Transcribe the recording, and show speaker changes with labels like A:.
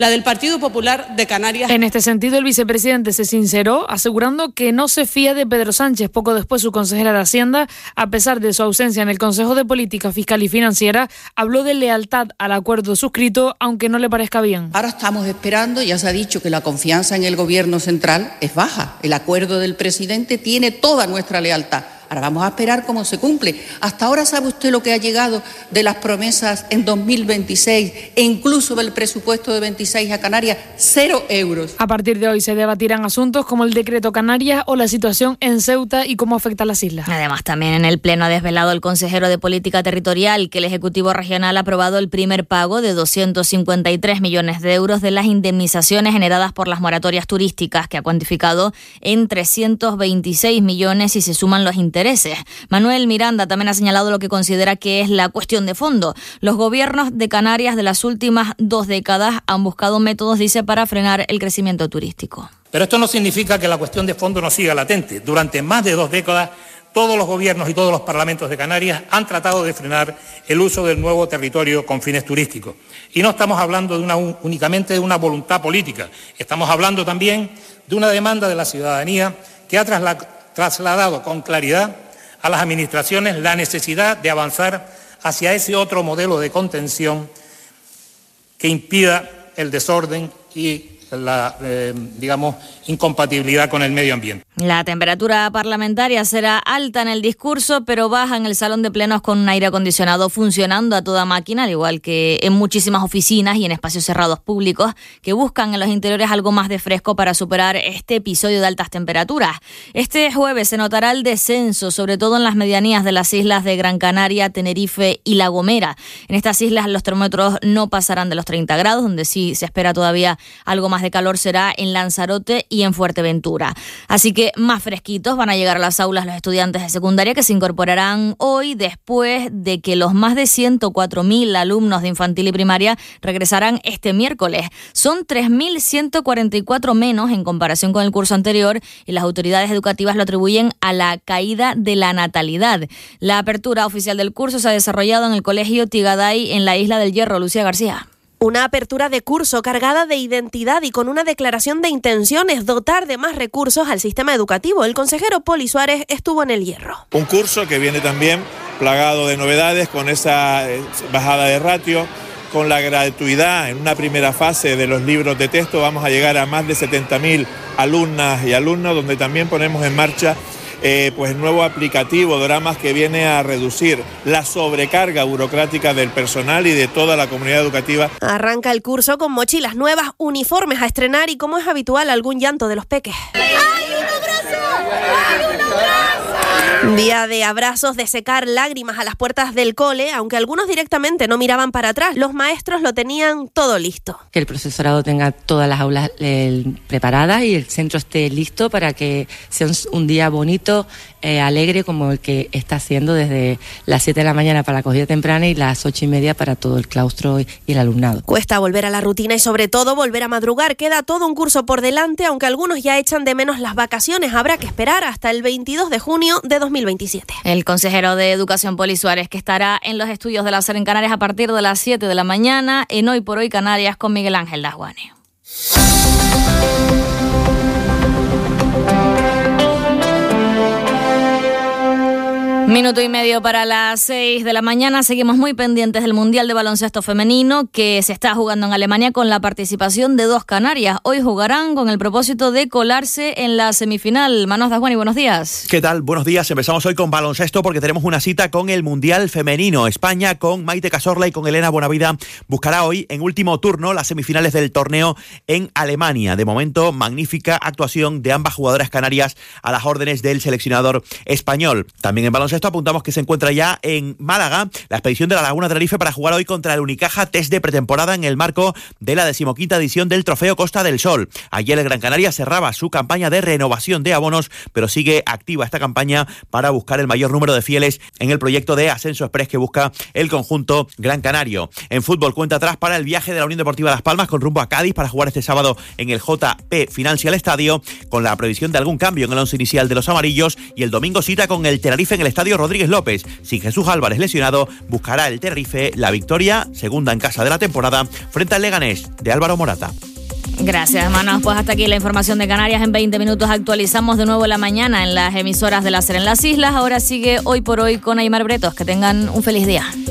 A: la del Partido Popular de Canarias.
B: En este sentido, el vicepresidente se sinceró, asegurando que no se fía de Pedro Sánchez. Poco después, su consejera de Hacienda, a pesar de su ausencia en el Consejo de Política Fiscal y Financiera, habló de lealtad al acuerdo suscrito, aunque no le parezca bien.
C: Ahora estamos esperando, ya se ha dicho que la confianza en el Gobierno central es baja. El acuerdo del presidente tiene toda nuestra lealtad. Ahora vamos a esperar cómo se cumple. Hasta ahora, ¿sabe usted lo que ha llegado de las promesas en 2026 e incluso del presupuesto de 26 a Canarias? 0 euros.
B: A partir de hoy se debatirán asuntos como el decreto Canarias o la situación en Ceuta y cómo afecta a las islas.
D: Además, también en el Pleno ha desvelado el consejero de Política Territorial que el Ejecutivo Regional ha aprobado el primer pago de 253 millones de euros de las indemnizaciones generadas por las moratorias turísticas, que ha cuantificado en 326 millones si se suman los intereses. Manuel Miranda también ha señalado lo que considera que es la cuestión de fondo. Los gobiernos de Canarias de las últimas 2 décadas han buscado métodos, dice, para frenar el crecimiento turístico.
E: Pero esto no significa que la cuestión de fondo no siga latente. Durante más de 2 décadas, todos los gobiernos y todos los parlamentos de Canarias han tratado de frenar el uso del nuevo territorio con fines turísticos. Y no estamos hablando únicamente de una voluntad política, estamos hablando también de una demanda de la ciudadanía que ha trasladado con claridad a las administraciones la necesidad de avanzar hacia ese otro modelo de contención que impida el desorden y la, incompatibilidad con el medio ambiente.
D: La temperatura parlamentaria será alta en el discurso, pero baja en el salón de plenos con un aire acondicionado funcionando a toda máquina, al igual que en muchísimas oficinas y en espacios cerrados públicos que buscan en los interiores algo más de fresco para superar este episodio de altas temperaturas. Este jueves se notará el descenso, sobre todo en las medianías de las islas de Gran Canaria, Tenerife y La Gomera. En estas islas los termómetros no pasarán de los 30 grados, donde sí se espera todavía algo más de calor será en Lanzarote y en Fuerteventura. Así que más fresquitos van a llegar a las aulas los estudiantes de secundaria que se incorporarán hoy después de que los más de 104.000 alumnos de infantil y primaria regresarán este miércoles. Son 3.144 menos en comparación con el curso anterior y las autoridades educativas lo atribuyen a la caída de la natalidad. La apertura oficial del curso se ha desarrollado en el Colegio Tigaday en la Isla del Hierro. Lucía García.
F: Una apertura de curso cargada de identidad y con una declaración de intenciones, dotar de más recursos al sistema educativo. El consejero Poli Suárez estuvo en el Hierro.
G: Un curso que viene también plagado de novedades, con esa bajada de ratio, con la gratuidad en una primera fase de los libros de texto. Vamos a llegar a más de 70.000 alumnas y alumnos, donde también ponemos en marcha el nuevo aplicativo Dramas, que viene a reducir la sobrecarga burocrática del personal y de toda la comunidad educativa.
F: Arranca el curso con mochilas nuevas, uniformes a estrenar y, como es habitual, algún llanto de los peques.
H: ¡Ay, un abrazo! ¡Ay, un abrazo!
F: Día de abrazos, de secar lágrimas a las puertas del cole, aunque algunos directamente no miraban para atrás. Los maestros lo tenían todo listo.
I: Que el profesorado tenga todas las aulas preparadas y el centro esté listo para que sea un día bonito, alegre, como el que está haciendo desde las 7 de la mañana para la acogida temprana y las 8:30 para todo el claustro y el alumnado.
F: Cuesta volver a la rutina y sobre todo volver a madrugar. Queda todo un curso por delante, aunque algunos ya echan de menos las vacaciones. Habrá que esperar hasta el 22 de junio de 2027.
D: El consejero de Educación, Poli Suárez, que estará en los estudios de la SER en Canarias a partir de las 7 de la mañana en Hoy por Hoy Canarias con Miguel Ángel Dasguane. Minuto y medio para las 6 de la mañana. Seguimos muy pendientes del Mundial de Baloncesto Femenino que se está jugando en Alemania con la participación de 2 Canarias. Hoy jugarán con el propósito de colarse en la semifinal. Manos Dasguani, buenos días.
J: ¿Qué tal? Buenos días. Empezamos hoy con baloncesto porque tenemos una cita con el Mundial Femenino. España, con Maite Cazorla y con Elena Bonavida, buscará hoy en último turno las semifinales del torneo en Alemania. De momento, magnífica actuación de ambas jugadoras canarias a las órdenes del seleccionador español. También en baloncesto apuntamos que se encuentra ya en Málaga la expedición de la Laguna Tenerife para jugar hoy contra el Unicaja, test de pretemporada en el marco de la 15ª edición del Trofeo Costa del Sol. Ayer el Gran Canaria cerraba su campaña de renovación de abonos, pero sigue activa esta campaña para buscar el mayor número de fieles en el proyecto de Ascenso Express que busca el conjunto gran canario. En fútbol, cuenta atrás para el viaje de la Unión Deportiva Las Palmas con rumbo a Cádiz para jugar este sábado en el JP Financial Estadio, con la previsión de algún cambio en el once inicial de los amarillos, y el domingo cita con el Tenerife en el Estadio Mario Rodríguez López. Sin Jesús Álvarez lesionado, buscará el Tenerife la victoria, segunda en casa de la temporada, frente al Leganés de Álvaro Morata.
D: Gracias, hermanos. Pues hasta aquí la información de Canarias. En 20 minutos actualizamos de nuevo la mañana en las emisoras de la SER en las islas. Ahora sigue Hoy por Hoy con Aymar Bretos. Que tengan un feliz día.